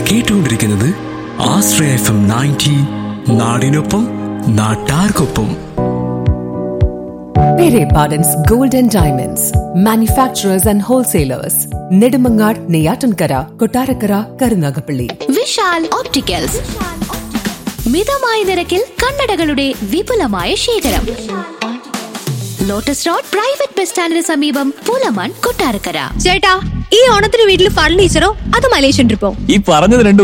കേട്ടുകൊണ്ടിരിക്കുന്നത് ആശ്രയ FM 90, നാടിനൊപ്പം നാട്ടാർക്കൊപ്പം. Pere Pardon's Gold and Diamonds, manufacturers and wholesalers, Nedumangad, Neyatankara, Kottarakara, Karunagapalli. Vishal opticals, മിതമായ നിരക്കിൽ കണ്ണടകളുടെ വിപുലമായ ശേഖരം. ലോട്ടസ് റോഡ് പ്രൈവറ്റ് ബസ് സ്റ്റാൻഡിന് സമീപം, പുലമൺ, കൊട്ടാരക്കര. ചേട്ടാ, ഈ ഓണത്തിന് വീട്ടിൽ ഫർണിച്ചറോ അത് മലേഷ്യൻ ട്രിപ്പോ? ഈ പറഞ്ഞത് രണ്ടും